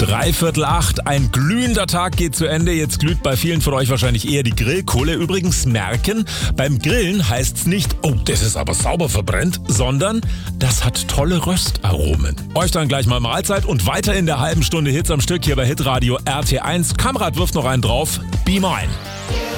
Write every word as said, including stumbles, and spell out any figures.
Dreiviertel acht, ein glühender Tag geht zu Ende. Jetzt glüht bei vielen von euch wahrscheinlich eher die Grillkohle. Übrigens merken, beim Grillen heißt's nicht, oh, das ist aber sauber verbrennt, sondern das hat tolle Röstaromen. Euch dann gleich mal Mahlzeit und weiter in der halben Stunde Hits am Stück hier bei Hitradio R T eins. Kamrat wirft noch einen drauf. Beam ein.